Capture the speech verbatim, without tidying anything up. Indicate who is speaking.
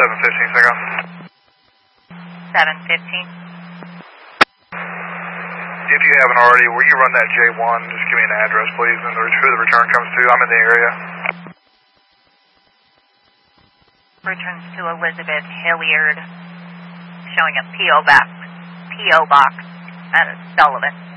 Speaker 1: seven fifteen, Saigon.
Speaker 2: seven fifteen.
Speaker 1: If you haven't already, will you run that J one? Just give me an address, please, and who the return comes to. I'm in the area.
Speaker 2: Returns to Elizabeth Hilliard, showing a P O box, P O box at Sullivan.